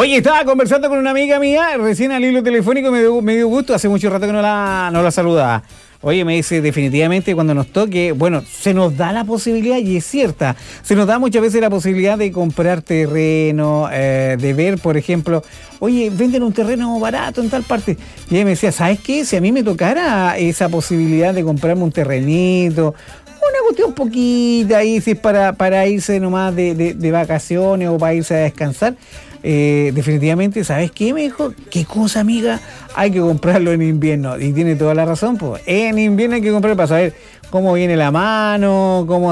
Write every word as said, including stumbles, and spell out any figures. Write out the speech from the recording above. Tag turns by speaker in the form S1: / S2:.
S1: Oye, estaba conversando con una amiga mía, recién al hilo telefónico, me dio, me dio gusto, hace mucho rato que no la, no la saludaba. Oye, me dice, definitivamente cuando nos toque, bueno, se nos da la posibilidad, y es cierta, se nos da muchas veces la posibilidad de comprar terreno, eh, de ver, por ejemplo, oye, venden un terreno barato en tal parte. Y ella me decía, ¿sabes qué? Si a mí me tocara esa posibilidad de comprarme un terrenito, una cuestión poquita ahí, si es para, para irse nomás de, de, de vacaciones o para irse a descansar, eh, definitivamente, ¿sabes qué? Me dijo, ¿qué cosa, amiga? Hay que comprarlo en invierno. Y tiene toda la razón, pues. En invierno hay que comprar para saber cómo viene la mano, cómo